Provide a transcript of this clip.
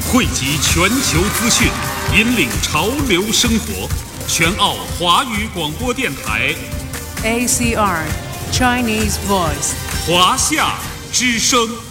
汇集全球资讯，引领潮流生活。全澳华语广播电台 ACR Chinese Voice 华夏之声。